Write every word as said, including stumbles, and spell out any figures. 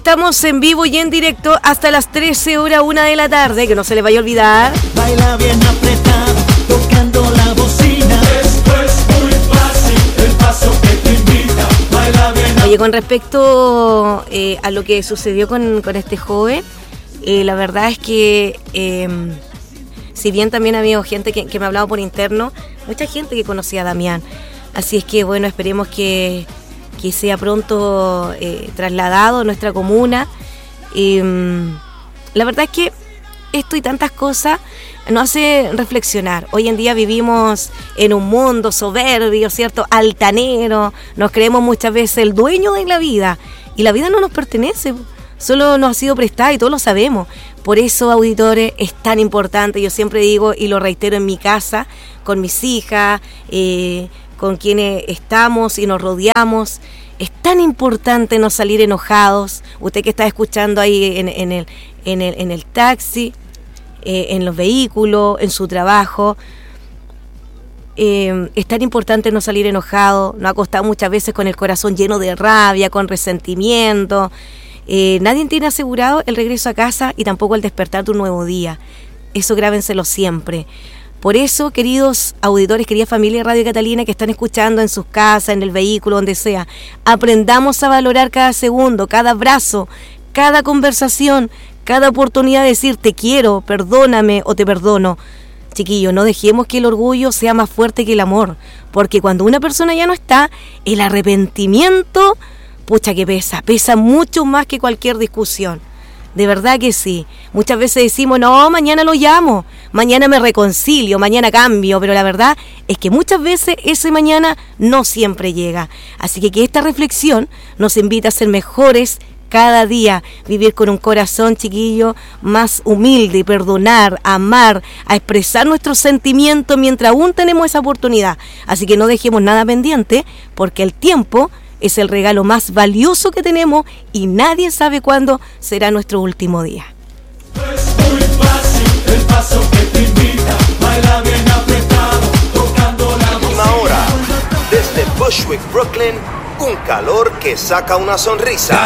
estamos en vivo y en directo hasta las trece horas, una de la tarde, que no se les vaya a olvidar. Baila bien apretado, tocando la bocina. Esto es muy fácil, el paso que te invita. Baila bien. Oye, con respecto eh, a lo que sucedió con, con este joven, eh, la verdad es que eh, si bien también ha habido gente que, que me ha hablado por interno, mucha gente que conocía a Damián. Así es que, bueno, esperemos que, que sea pronto eh, trasladado a nuestra comuna. Eh, la verdad es que esto y tantas cosas nos hace reflexionar. Hoy en día vivimos en un mundo soberbio, ¿cierto? Altanero. Nos creemos muchas veces el dueño de la vida. Y la vida no nos pertenece, solo nos ha sido prestada y todos lo sabemos. Por eso, auditores, es tan importante. Yo siempre digo y lo reitero en mi casa, con mis hijas, eh, con quienes estamos y nos rodeamos. Es tan importante no salir enojados. Usted que está escuchando ahí en, en, el, en, el, en el taxi, eh, en los vehículos, en su trabajo. Eh, es tan importante no salir enojado. Nos ha costado muchas veces con el corazón lleno de rabia, con resentimiento. Eh, nadie tiene asegurado el regreso a casa y tampoco el despertar de un nuevo día. Eso grábenselo siempre. Por eso, queridos auditores, querida familia de Radio Catalina que están escuchando en sus casas, en el vehículo, donde sea, aprendamos a valorar cada segundo, cada abrazo, cada conversación, cada oportunidad de decir te quiero, perdóname o te perdono. Chiquillos, no dejemos que el orgullo sea más fuerte que el amor, porque cuando una persona ya no está, el arrepentimiento, pucha que pesa, pesa mucho más que cualquier discusión. De verdad que sí. Muchas veces decimos, no, mañana lo llamo, mañana me reconcilio, mañana cambio, pero la verdad es que muchas veces ese mañana no siempre llega. Así que que esta reflexión nos invita a ser mejores cada día, vivir con un corazón, chiquillo, más humilde, perdonar, amar, a expresar nuestros sentimientos mientras aún tenemos esa oportunidad. Así que no dejemos nada pendiente, porque el tiempo es el regalo más valioso que tenemos y nadie sabe cuándo será nuestro último día. Es muy fácil, el paso que te invita. Baila bien apretado, tocando la bocina. Última hora, desde Bushwick, Brooklyn, un calor que saca una sonrisa.